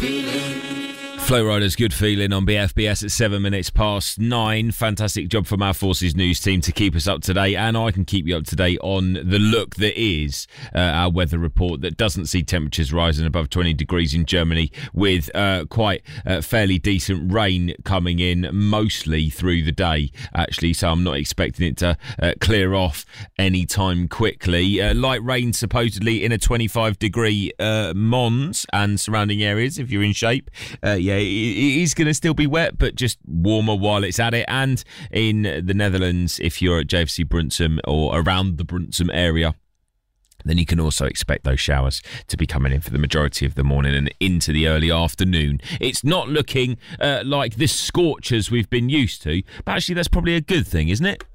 Flow Riders, Good Feeling on BFBS at 7 minutes past 9. Fantastic job from our Forces News team to keep us up to date, and I can keep you up to date on the look that is our weather report that doesn't see temperatures rising above 20 degrees in Germany, with quite fairly decent rain coming in mostly through the day, actually, so I'm not expecting it to clear off anytime quickly. Light rain supposedly in a 25 degree Mons and surrounding areas if you're in shape. It is going to still be wet, but just warmer while it's at it. And in the Netherlands, if you're at JFC Brunsum or around the Brunsum area, then you can also expect those showers to be coming in for the majority of the morning and into the early afternoon. It's not looking like this scorchers we've been used to, but actually that's probably a good thing, isn't it?